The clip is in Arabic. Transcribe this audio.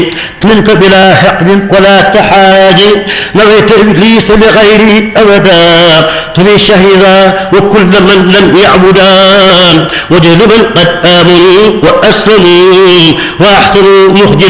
منك بلا حقد ولا تحاج نويت إبليس لغيري أبدا طري شهيدا وكل من لم يعبدا وجل من قد آمنوا وأسلموا وأحسنوا مخجلا